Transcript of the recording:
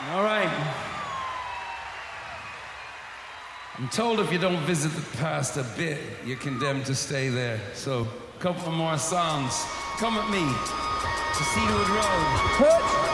All right. I'm told if you don't visit the past a bit, you're condemned to stay there. So come for more songs. Come with me to Cedarwood Road.